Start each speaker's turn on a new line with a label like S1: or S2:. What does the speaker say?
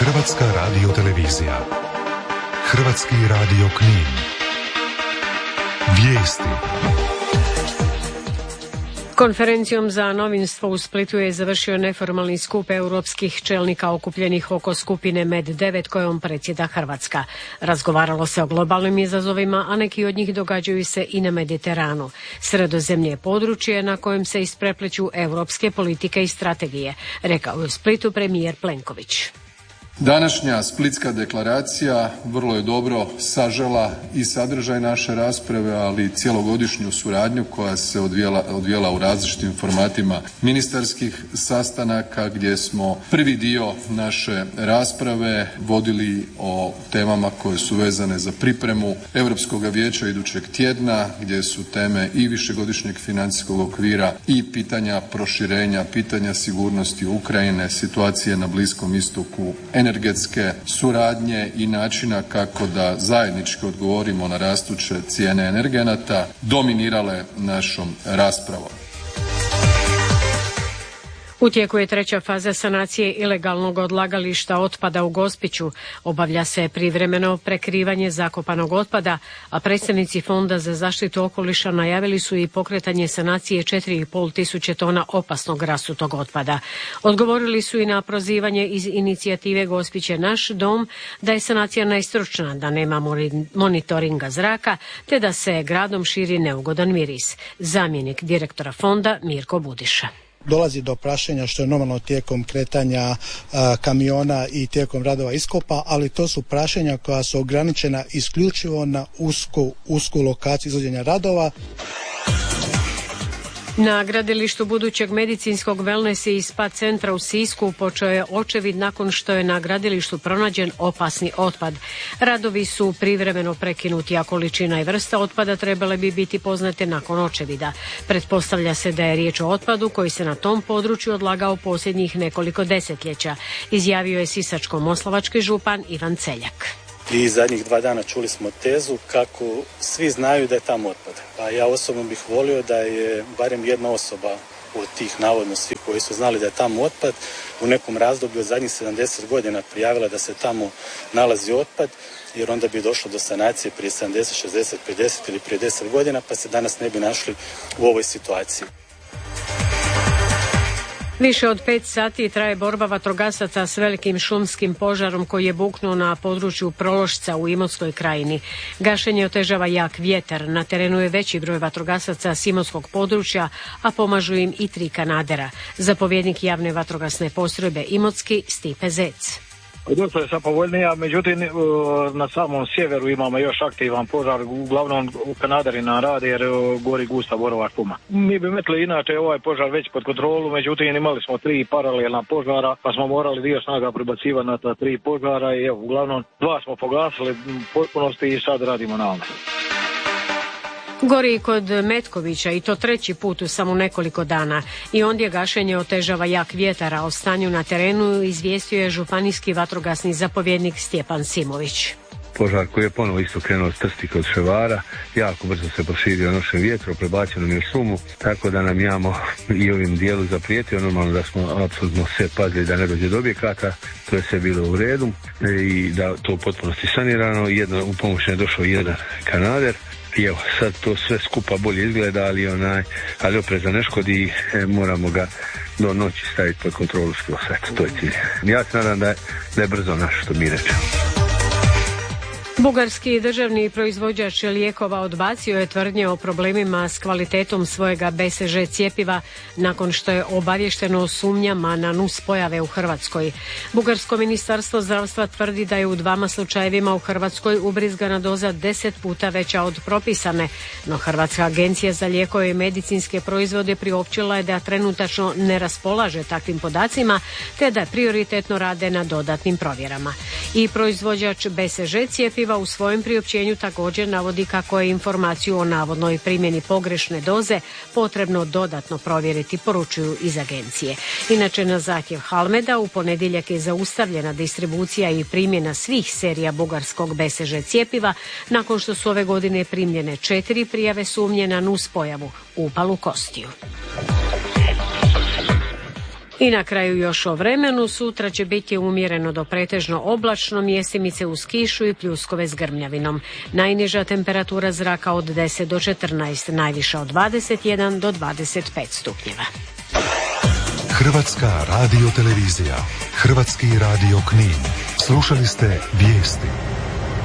S1: Hrvatska radiotelevizija. Hrvatski radio Knin. Vijesti.
S2: Konferencijom za novinstvo u Splitu je završio neformalni skup europskih čelnika okupljenih oko skupine MED9 kojom predsjeda Hrvatska. Razgovaralo se o globalnim izazovima, a neki od njih događaju se i na Mediteranu. Sredozemlje je područje na kojem se isprepleću europske politike i strategije, rekao je u Splitu premijer Plenković.
S3: Današnja Splitska deklaracija vrlo je dobro sažela i sadržaj naše rasprave, ali i cjelogodišnju suradnju koja se odvijala u različitim formatima ministarskih sastanaka gdje smo prvi dio naše rasprave vodili o temama koje su vezane za pripremu Europskog vijeća idućeg tjedna, gdje su teme i višegodišnjeg financijskog okvira i pitanja proširenja, pitanja sigurnosti Ukrajine, situacije na Bliskom istoku, energetske suradnje i načina kako da zajednički odgovorimo na rastuće cijene energenata dominirale našom raspravom.
S2: U tijeku je treća faza sanacije ilegalnog odlagališta otpada u Gospiću. Obavlja se privremeno prekrivanje zakopanog otpada, a predstavnici Fonda za zaštitu okoliša najavili su i pokretanje sanacije 4,5 tisuće tona opasnog rasutog otpada. Odgovorili su i na prozivanje iz inicijative Gospić je naš dom da je sanacija nestručna, da nema monitoringa zraka, te da se gradom širi neugodan miris. Zamjenik direktora fonda Mirko Budiša.
S4: Dolazi do prašenja što je normalno tijekom kretanja kamiona i tijekom radova iskopa, ali to su prašenja koja su ograničena isključivo na usku lokaciju izvođenja radova.
S2: Na gradilištu budućeg medicinskog wellness i spa centra u Sisku počeo je očevid nakon što je na gradilištu pronađen opasni otpad. Radovi su privremeno prekinuti, a količina i vrsta otpada trebale bi biti poznate nakon očevida. Pretpostavlja se da je riječ o otpadu koji se na tom području odlagao posljednjih nekoliko desetljeća, izjavio je sisačko-moslavački župan Ivan Celjak.
S5: I zadnjih 2 dana čuli smo tezu kako svi znaju da je tamo otpad. A ja osobno bih volio da je barem jedna osoba od tih navodno svih koji su znali da je tamo otpad u nekom razdoblju od zadnjih 70 godina prijavila da se tamo nalazi otpad, jer onda bi došlo do sanacije prije 70, 60, 50 ili prije 10 godina, pa se danas ne bi našli u ovoj situaciji.
S2: Više od 5 sati traje borba vatrogasaca s velikim šumskim požarom koji je buknuo na području Prološca u Imotskoj krajini. Gašenje otežava jak vjetar. Na terenu je veći broj vatrogasaca s imotskog područja, a pomažu im i 3 kanadera. Zapovjednik javne vatrogasne postrojbe Imotski Stipe Zec.
S6: Dosta je sad povoljnija, međutim na samom sjeveru imamo još aktivan požar, uglavnom kanaderi nam rade jer gori gusta borova šuma. Mi bi metli inače ovaj požar već pod kontrolu, međutim imali smo 3 paralelna požara, pa smo morali dio snaga prebacivati na ta 3 požara i evo, uglavnom 2 smo pogasili potpunosti i sad radimo na ovome.
S2: Gori kod Metkovića i to 3. put u samo nekoliko dana. I ondje gašenje otežava jak vjetar, a o stanju na terenu izvijestio je županijski vatrogasni zapovjednik Stjepan Simović.
S7: Požar koji je ponovo isto krenuo strsti kod Ševara, jako brzo se proširio nošem vjetru, prebacio nam je šumu, tako da nam imamo i ovim dijelu zaprijetio, normalno da smo apsolutno sve pazili da ne dođe do objekata, to je sve bilo u redu i da to u potpunosti sanirano, u pomoć je došao jedan kanader. I evo, sad to sve skupa bolje izgleda, ali opreza ne škodi, moramo ga do noći staviti pod kontrolu skroz. To je cilj. Ja se nadam da je brzo naš, što mi rečemo.
S2: Bugarski državni proizvođač lijekova odbacio je tvrdnje o problemima s kvalitetom svojega BCG cjepiva nakon što je obavješteno o sumnjama na nuspojave u Hrvatskoj. Bugarsko ministarstvo zdravstva tvrdi da je u 2 slučajevima u Hrvatskoj ubrizgana doza 10 puta veća od propisane, no Hrvatska agencija za lijekove i medicinske proizvode priopćila je da trenutačno ne raspolaže takvim podacima, te da prioritetno rade na dodatnim provjerama. I proizvođač BCG cjepiva u svojem priopćenju također navodi kako je informaciju o navodnoj primjeni pogrešne doze potrebno dodatno provjeriti, poručuju iz agencije. Inače, na zahtjev Halmeda u ponedjeljak je zaustavljena distribucija i primjena svih serija bugarskog BCG cjepiva nakon što su ove godine primljene 4 prijave sumnje na nuspojavu, upalu kostiju. I na kraju još o vremenu. Sutra će biti umjereno do pretežno oblačno, mjestimice uz kišu i pljuskove s grmljavinom. Najniža temperatura zraka od 10 do 14, najviša od 21 do 25 stupnjeva.
S1: Hrvatska radiotelevizija, Hrvatski radio Knin. Slušali ste vijesti.